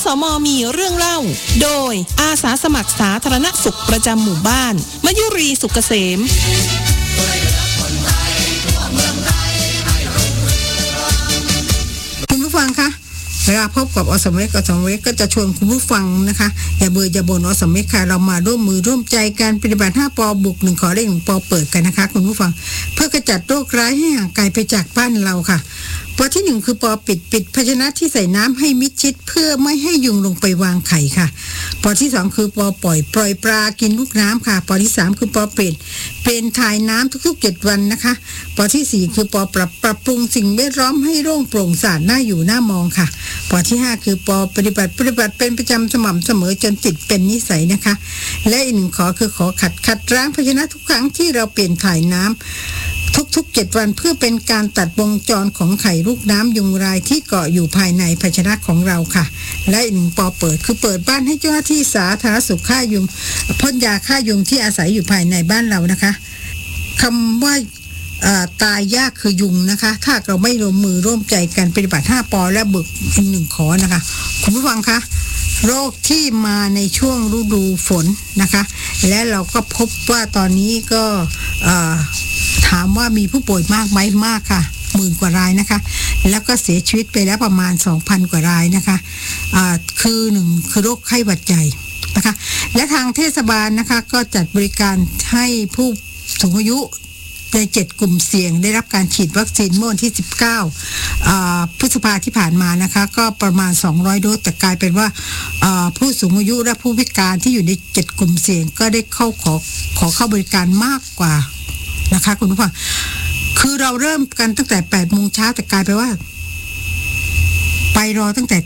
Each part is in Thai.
ม.มีเรื่องเล่าโดยอาสาสมัครสาธารณสุขประจำหมู่บ้านมยุรีสุกเกษมคุณผู้ฟังคะเวลาพบกับอสมเล็กก็จะชวนคุณผู้ฟังนะคะอย่าเบื่ออย่าบ่นอสมเล็กค่ะเรามาร่วมมือร่วมใจการปฏิบัติ5ปบวก1ขอเลข1ปเปิดกันนะคะคุณผู้ฟังเพื่อกระจัดโรคร้ายให้ห่างไกลไปจากบ้านเราค่ะปที่1คือปปิดภาชนะที่ใส่น้ำให้มิดชิดเพื่อไม่ให้ยุงลงไปวางไข่ค่ะปที่2คือปล่อยปลากินลูกน้ำค่ะปที่3คือปเปลี่ยนถ่ายน้ำทุกๆ7วันนะคะปที่4คือปปรุงสิ่งแวดล้อมให้โล่งโปร่งสะอาดน่าอยู่น่ามองค่ะปที่5คือปปฏิบัติเป็นประจำสม่ำเสมอจนติดเป็นนิสัยนะคะและอีก1ขอคือขอขัดล้างภาชนะทุกครั้งที่เราเปลี่ยนถ่ายน้ำทุกๆ7วันเพื่อเป็นการตัดวงจรของไข่ลูกน้ำยุงลายที่เกาะอยู่ภายในภาชนะของเราค่ะและอีก1ปเปิดคือเปิดบ้านให้เจ้าหน้าที่สาธารณสุขฆ่ายุงพ่นยาฆ่ายุงที่อาศัยอยู่ภายในบ้านเรานะคะคำว่าตายยากคือยุงนะคะถ้าเราไม่ร่วมมือร่วมใจกันปฏิบัติ5ปและบึกอีก1ขอนะคะคุณผู้ฟังคะโรคที่มาในช่วงฤดูฝนนะคะและเราก็พบว่าตอนนี้ก็ถามว่ามีผู้ป่วยมากไหมมากค่ะ10,000 กว่ารายนะคะแล้วก็เสียชีวิตไปแล้วประมาณ 2,000 กว่ารายนะคะคือ1คือโรคไข้หวัดใหญ่นะคะและทางเทศบาลนะคะก็จัดบริการให้ผู้สูงอายุใน7กลุ่มเสี่ยงได้รับการฉีดวัคซีนเมื่อวันที่19พฤษภาคมที่ผ่านมานะคะก็ประมาณ200โดสแต่กลายเป็นว่าผู้สูงอายุและผู้พิการที่อยู่ใน7กลุ่มเสี่ยงก็ได้ขอเข้าบริการมากกว่านะคะคุณผู้ฟังคือเราเริ่มกันตั้งแต่ 8 โมงเช้าแต่กลายไปว่าไปรอตั้งแต่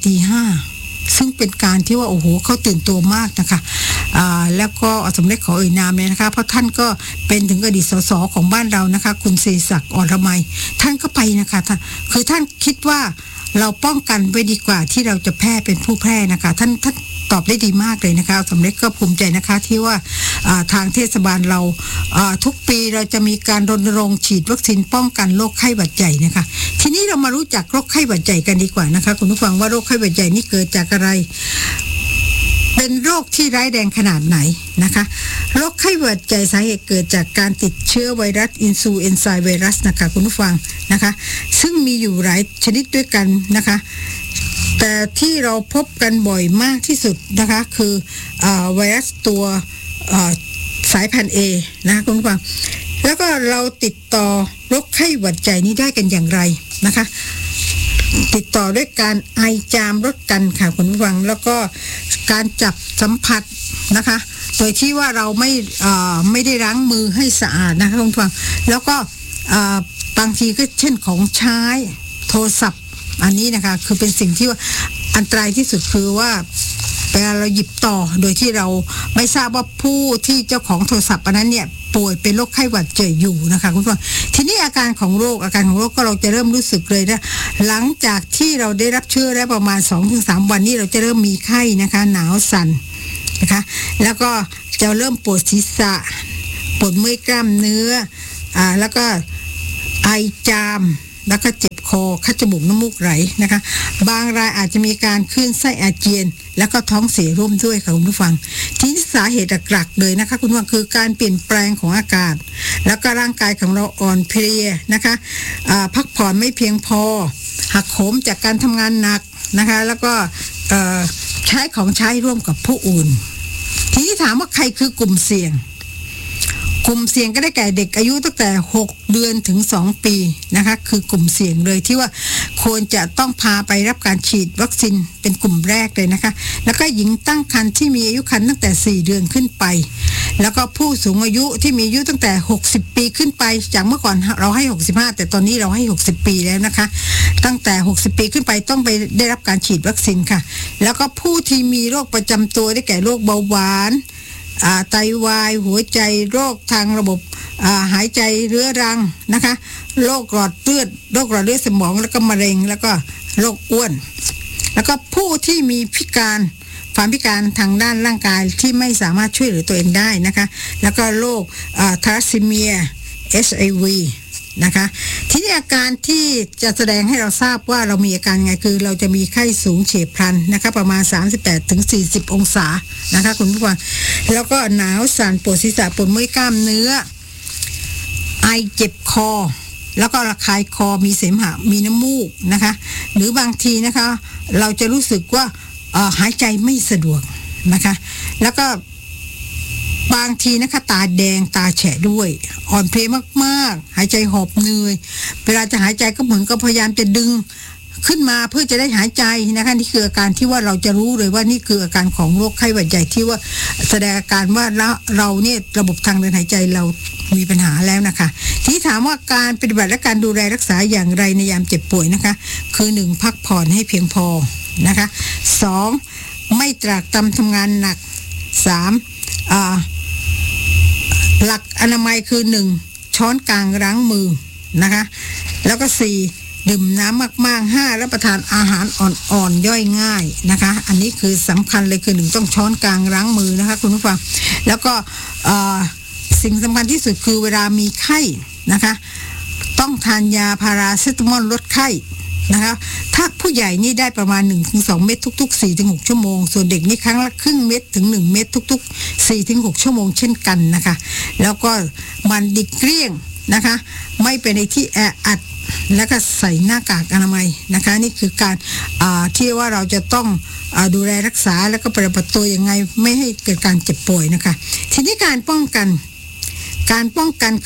5:00 ซึ่งเป็นการที่ว่าโอ้โหเขาตื่นตัวมากนะคะแล้วก็สมเด็จขอเอ่ยนามเลยนะคะเพราะท่านก็เป็นถึงอดีตสสของบ้านเรานะคะคุณศรีศักดิ์ อรมัยท่านก็ไปนะคะท่านคิดว่าเราป้องกันไว้ดีกว่าที่เราจะแพร่เป็นผู้แพร่นะคะท่านตอบได้ดีมากเลยนะคะสมเด็จก็ภูมิใจนะคะที่ว่าทางเทศบาลเราทุกปีเราจะมีการรณรงค์ฉีดวัคซีนป้องกันโรคไข้หวัดใหญ่นะคะทีนี้เรามารู้จักโรคไข้หวัดใหญ่กันดีกว่านะคะคุณผู้ฟังว่าโรคไข้หวัดใหญ่นี่เกิดจากอะไรเป็นโรคที่ร้ายแรงขนาดไหนนะคะโรคไข้หวัดใหญ่สาเหตุเกิดจากการติดเชื้อไวรัสอินฟลูเอนไซาไวรัสนะคะคุณผู้ฟังนะคะซึ่งมีอยู่หลายชนิดด้วยกันนะคะแต่ที่เราพบกันบ่อยมากที่สุดนะคะคือไวรัสตัวสายพันธุ์ A นะคะคุณผู้ฟังแล้วก็เราติดต่อโรคไข้หวัดใหญ่นี้ได้กันอย่างไรนะคะติดต่อด้วยการไอจามรดกันค่ะคุณผู้ฟังแล้วก็การจับสัมผัสนะคะโดยที่ว่าเราไม่ได้ล้างมือให้สะอาดนะคะคุณผู้ฟังแล้วก็บางทีก็เช่นของใช้โทรศัพท์อันนี้นะคะคือเป็นสิ่งที่ว่าอันตรายที่สุดคือว่าเวลาเราหยิบต่อโดยที่เราไม่ทราบว่าผู้ที่เจ้าของโทรศัพท์อันนั้นเนี่ยป่วยเป็นโรคไข้หวัดใหญ่อยู่นะคะคุณผู้ชมทีนี้อาการของโรคก็เราจะเริ่มรู้สึกเลยนะหลังจากที่เราได้รับเชื้อแล้วประมาณ 2-3 วันนี้เราจะเริ่มมีไข้นะคะหนาวสั่นนะคะแล้วก็จะเริ่มปวดศีรษะปวดเมื่อยกล้ามเนื้อแล้วก็ไอจามแล้วก็เจ็บคอคัดจมูกน้ำมูกไหลนะคะบางรายอาจจะมีการคลื่นไส้อาเจียนแล้วก็ท้องเสียร่วมด้วยค่ะคุณผู้ฟังที่สาเหตุหลักๆเลยนะคะคุณผู้ฟังคือการเปลี่ยนแปลงของอากาศแล้วก็ร่างกายของเราอ่อนเพลียนะคะพักผ่อนไม่เพียงพอหักโหมจากการทำงานหนักนะคะแล้วก็ใช้ของใช้ร่วมกับผู้อื่นทีนี้ถามว่าใครคือกลุ่มเสี่ยงก็ได้แก่เด็กอายุตั้งแต่6เดือนถึง2ปีนะคะคือกลุ่มเสี่ยงเลยที่ว่าควรจะต้องพาไปรับการฉีดวัคซีนเป็นกลุ่มแรกเลยนะคะแล้วก็หญิงตั้งครรภ์ที่มีอายุครรภ์ตั้งแต่4เดือนขึ้นไปแล้วก็ผู้สูงอายุที่มีอายุตั้งแต่60ปีขึ้นไปจากเมื่อก่อนเราให้65แต่ตอนนี้เราให้60ปีแล้วนะคะตั้งแต่60ปีขึ้นไปต้องไปได้รับการฉีดวัคซีนค่ะแล้วก็ผู้ที่มีโรคประจำตัวได้แก่โรคเบาหวานไตวายหัวใจโรคทางระบบหายใจเรื้อรังนะคะโรคหลอดเลือดสมองแล้วก็มะเร็งแล้วก็โรคอ้วนแล้วก็ผู้ที่มีความพิการทางด้านร่างกายที่ไม่สามารถช่วยเหลือตัวเองได้นะคะแล้วก็โรคทาลัสซีเมีย HIV นะคะทีนี้อาการที่จะแสดงให้เราทราบว่าเรามีอาการไงคือเราจะมีไข้สูงเฉียบพลันนะคะประมาณ38-40องศานะคะคุณผู้ฟังแล้วก็หนาวสั่นปวดศีรษะปวดเมื่อยกล้ามเนื้อไอเจ็บคอแล้วก็ระคายคอมีเสมหะมีน้ำมูกนะคะหรือบางทีนะคะเราจะรู้สึกว่าหายใจไม่สะดวกนะคะแล้วก็บางทีนะคะตาแดงตาแฉะด้วยอ่อนเพลียมากๆหายใจหอบเหนื่อยเวลาจะหายใจก็เหมือนกับพยายามจะดึงขึ้นมาเพื่อจะได้หายใจนะคะนี่คืออาการที่ว่าเราจะรู้เลยว่านี่คืออาการของโรคไข้หวัดใหญ่ที่ว่าแสดงอาการว่าเราเนี่ยระบบทางเดินหายใจเรามีปัญหาแล้วนะคะที่ถามว่าการปฏิบัติและการดูแลรักษาอย่างไรในยามเจ็บป่วยนะคะคือ 1. พักผ่อนให้เพียงพอนะคะ 2. ไม่ตรากตรำทำงานหนัก 3. หลักอนามัยคือ 1. ช้อนกลางล้างมือนะคะแล้วก็ 4. ดื่มน้ำมากๆ 5. รับประทานอาหารอ่อนๆย่อยง่ายนะคะอันนี้คือสำคัญเลยคือ 1. ต้องช้อนกลางล้างมือนะคะคุณผู้ฟังแล้วก็สิ่งสำคัญที่สุดคือเวลามีไข้นะคะต้องทานยาพาราเซตามอลลดไข้นะคะถ้าผู้ใหญ่นี่ได้ประมาณ 1-2 เม็ดทุกๆ 4-6 ชั่วโมงส่วนเด็กนี่ครั้งละครึ่งเม็ดถึง1เม็ดทุกๆ 4-6 ชั่วโมงเช่นกันนะคะแล้วก็มันดิกเกลี้ยงนะคะไม่เป็นในที่แออัดแล้วก็ใส่หน้ากากอนามัยนะคะนี่คือการที่ว่าเราจะต้องดูแลรักษาแล้วก็ปฏิบัติตัวยังไงไม่ให้เกิดการเจ็บป่วยนะคะทีนี้การป้องกันคือ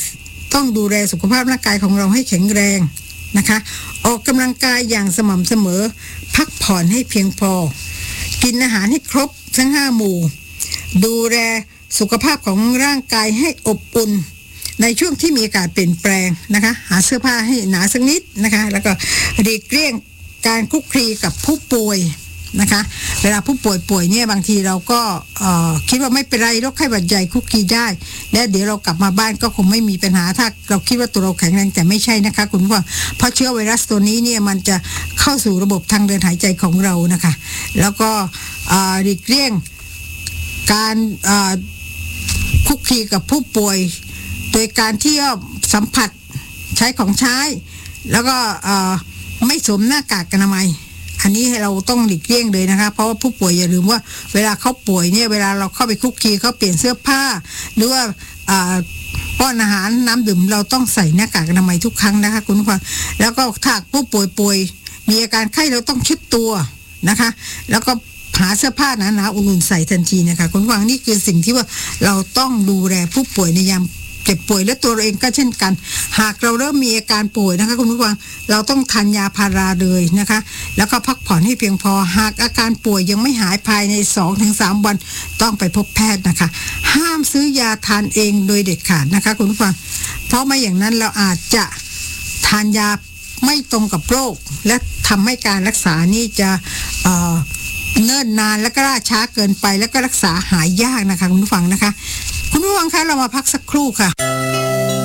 1. ต้องดูแลสุขภาพร่างกายของเราให้แข็งแรงนะคะออกกำลังกายอย่างสม่ำเสมอพักผ่อนให้เพียงพอกินอาหารให้ครบทั้ง5หมู่ดูแลสุขภาพของร่างกายให้อบอุ่นในช่วงที่มีอากาศเปลี่ยนแปลงนะคะหาเสื้อผ้าให้หนาสักนิดนะคะแล้วก็หลีกเลี่ยงการคลุกคลีกับผู้ป่วยนะคะเวลาผู้ป่วยเนี่ยบางทีเราก็คิดว่าไม่เป็นไรโรคไข้หวัดใหญ่คุกคีได้และเดี๋ยวเรากลับมาบ้านก็คงไม่มีปัญหาถ้าเราคิดว่าตัวเราแข็งแรงแต่ไม่ใช่นะคะคุณผู้ชมเพราะเชื้อไวรัสตัวนี้เนี่ยมันจะเข้าสู่ระบบทางเดินหายใจของเรานะคะแล้วก็หลีกเลี่ยงการคุกคีกับผู้ป่วยโดยการที่สัมผัสใช้ของใช้แล้วก็ไม่สวมหน้ากากอนามัยอันนี้ให้เราต้องหลีกเลี่ยงเลยนะคะเพราะว่าผู้ป่วยอย่าลืมว่าเวลาเขาป่วยเนี่ยเวลาเราเข้าไปคุกคีเขาเปลี่ยนเสื้อผ้าหรือว่าป้อนอาหารน้ำดื่มเราต้องใส่หน้ากากอนามัยทุกครั้งนะคะคุณผู้ฟังแล้วก็ถ้าผู้ป่วยมีอาการไข้เราต้องเช็ดตัวนะคะแล้วก็หาเสื้อผ้าหนาๆอุ่นๆใส่ทันทีนะคะคุณผู้ฟังนี่คือสิ่งที่ว่าเราต้องดูแลผู้ป่วยในยามเจ็บป่วยและตัวเราเองก็เช่นกันหากเราเริ่มมีอาการป่วยนะคะคุณผู้ฟังเราต้องทานยาพาราเลยนะคะแล้วก็พักผ่อนให้เพียงพอหากอาการป่วยยังไม่หายภายใน 2-3 วันต้องไปพบแพทย์นะคะห้ามซื้อยาทานเองโดยเด็ดขาดนะคะคุณผู้ฟังเพราะไม่อย่างนั้นเราอาจจะทานยาไม่ตรงกับโรคและทำให้การรักษานี่จะเนิ่นนานและก็ล่าช้าเกินไปแล้วก็รักษาหายยากนะคะคุณผู้ฟังนะคะคุณผู้ฟังคะเรามาพักสักครู่ค่ะ